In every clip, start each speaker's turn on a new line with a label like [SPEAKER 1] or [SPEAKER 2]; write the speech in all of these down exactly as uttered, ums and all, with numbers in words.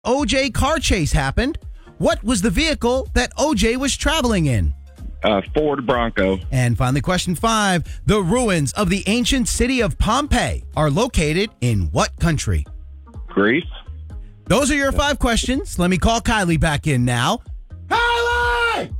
[SPEAKER 1] O J car chase happened. What was the vehicle that O J was traveling in?
[SPEAKER 2] Uh, Ford Bronco.
[SPEAKER 1] And finally, question five. The ruins of the ancient city of Pompeii are located in what country?
[SPEAKER 2] Greece.
[SPEAKER 1] Those are your five questions. Let me call Kylie back in now. Kylie!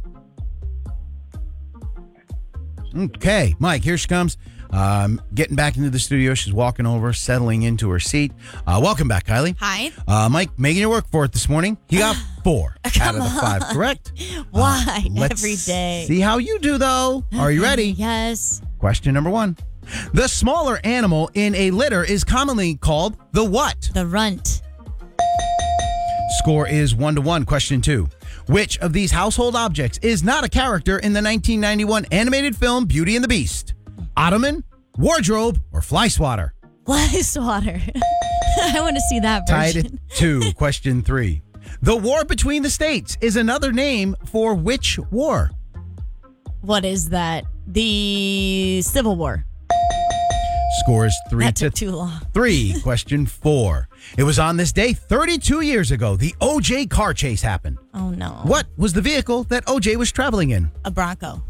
[SPEAKER 1] Okay, Mike, here she comes. Um, getting back into the studio. She's walking over, settling into her seat. Uh, welcome back, Kylie.
[SPEAKER 3] Hi.
[SPEAKER 1] Uh, Mike, making your work for it this morning. You got four out of the five, correct?
[SPEAKER 3] Why?
[SPEAKER 1] Uh, let's
[SPEAKER 3] Every day.
[SPEAKER 1] See how you do, though. Are you ready?
[SPEAKER 3] Yes.
[SPEAKER 1] Question number one. The smaller animal in a litter is commonly called the what?
[SPEAKER 3] The runt.
[SPEAKER 1] Score is one to one. Question two. Which of these household objects is not a character in the nineteen ninety-one animated film Beauty and the Beast? Ottoman, wardrobe, or fly swatter?
[SPEAKER 3] Fly swatter. I want to see that version.
[SPEAKER 1] Tied two. Question three. The war between the states is another name for which war?
[SPEAKER 3] What is that? The Civil War.
[SPEAKER 1] Scores three
[SPEAKER 3] That
[SPEAKER 1] to
[SPEAKER 3] took too long.
[SPEAKER 1] three. Question four. It was on this day thirty-two years ago the O J car chase happened.
[SPEAKER 3] Oh, no.
[SPEAKER 1] What was the vehicle that O J was traveling in?
[SPEAKER 3] A Bronco.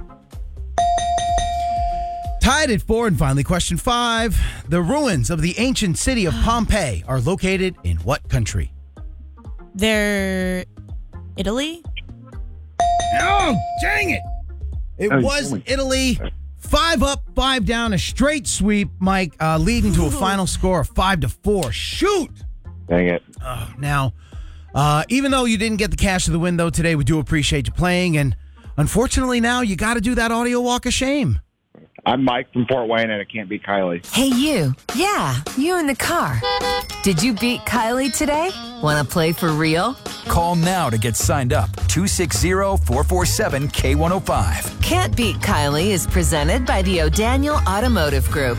[SPEAKER 1] Tied at four, and finally, question five. The ruins of the ancient city of Pompeii are located in what country?
[SPEAKER 3] They're Italy?
[SPEAKER 1] Oh, dang it. It
[SPEAKER 2] Oh,
[SPEAKER 1] was
[SPEAKER 2] holy-
[SPEAKER 1] Italy. Five up, five down, a straight sweep, Mike, uh, leading to a final score of five to four. Shoot!
[SPEAKER 2] Dang it.
[SPEAKER 1] Uh, now, uh, even though you didn't get the cash of the window today, we do appreciate you playing, and unfortunately now you got to do that audio walk of shame.
[SPEAKER 2] I'm Mike from Fort Wayne, and it can't be Kylie.
[SPEAKER 4] Hey, you. Yeah, you in the car. Did you beat Kylie today? Want to play for real?
[SPEAKER 5] Call now to get signed up. two six zero, four four seven, K one oh five.
[SPEAKER 4] Can't Beat Kylie is presented by the O'Daniel Automotive Group.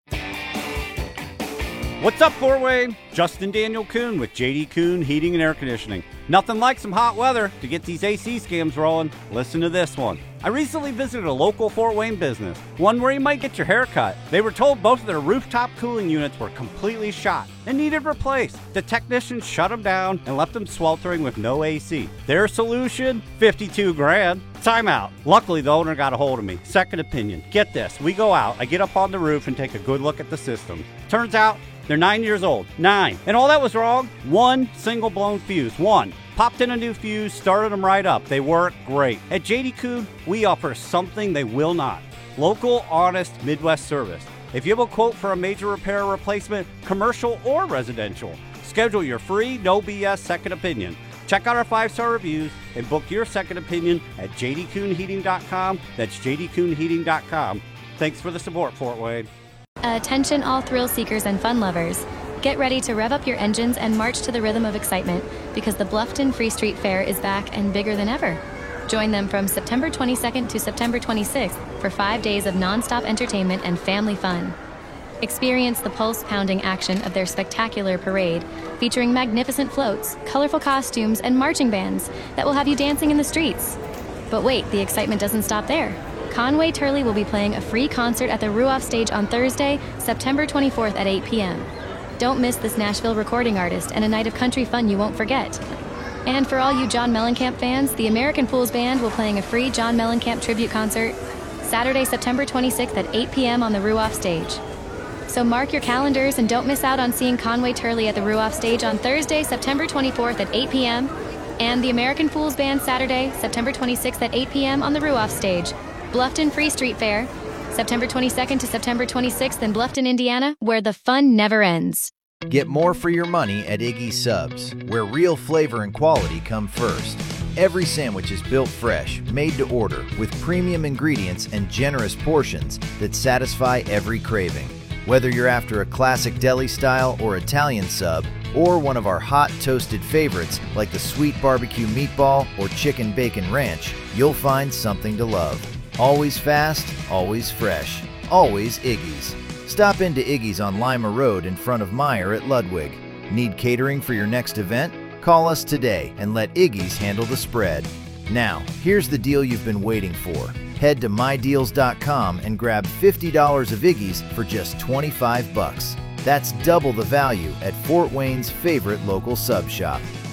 [SPEAKER 6] What's up, Fort Wayne? Justin Daniel Kuhn with J D Kuhn Heating and Air Conditioning. Nothing like some hot weather to get these A C scams rolling. Listen to this one. I recently visited a local Fort Wayne business, one where you might get your hair cut. They were told both of their rooftop cooling units were completely shot and needed replaced. The technicians shut them down and left them sweltering with no A C. Their solution? fifty-two grand. Timeout. Luckily, the owner got a hold of me. Second opinion. Get this. We go out, I get up on the roof and take a good look at the system. Turns out, they're nine years old. Nine. And all that was wrong? One single blown fuse. One. Popped in a new fuse, started them right up. They work great. At J D Kuhn, we offer something they will not. Local, honest Midwest service. If you have a quote for a major repair or replacement, commercial or residential, schedule your free, no B S second opinion. Check out our five-star reviews and book your second opinion at j d kuhn heating dot com. That's j d kuhn heating dot com. Thanks for the support, Fort Wayne.
[SPEAKER 7] Attention all thrill seekers and fun lovers. Get ready to rev up your engines and march to the rhythm of excitement because the Bluffton Free Street Fair is back and bigger than ever. Join them from September twenty-second to September twenty-sixth for five days of nonstop entertainment and family fun. Experience the pulse-pounding action of their spectacular parade, featuring magnificent floats, colorful costumes, and marching bands that will have you dancing in the streets. But wait, the excitement doesn't stop there. Conway Turley will be playing a free concert at the Ruoff Stage on Thursday, September twenty-fourth at eight p.m. Don't miss this Nashville recording artist and a night of country fun you won't forget. And for all you John Mellencamp fans, the American Fools Band will playing a free John Mellencamp tribute concert Saturday, September twenty-sixth at eight p.m. on the Ruoff Stage. So mark your calendars and don't miss out on seeing Conway Turley at the Ruoff Stage on Thursday, September twenty-fourth at eight p.m. and the American Fools Band Saturday, September twenty-sixth at eight p.m. on the Ruoff Stage. Bluffton Free Street Fair, September twenty-second to September twenty-sixth in Bluffton, Indiana, where the fun never ends.
[SPEAKER 8] Get more for your money at Iggy's Subs, where real flavor and quality come first. Every sandwich is built fresh, made to order, with premium ingredients and generous portions that satisfy every craving. Whether you're after a classic deli style or Italian sub, or one of our hot toasted favorites like the sweet barbecue meatball or chicken bacon ranch, you'll find something to love. Always fast, always fresh, always Iggy's. Stop into Iggy's on Lima Road in front of Meyer at Ludwig. Need catering for your next event? Call us today and let Iggy's handle the spread. Now, here's the deal you've been waiting for. Head to my deals dot com and grab fifty dollars of Iggy's for just twenty-five bucks. That's double the value at Fort Wayne's favorite local sub shop.